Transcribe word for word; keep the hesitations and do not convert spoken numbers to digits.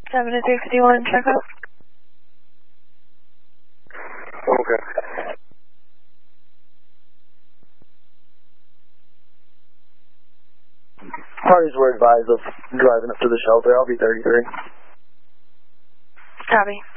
seven to three fifty-one, check out. Okay. Parties were advised of driving up to the shelter. I'll be thirty-three. Copy.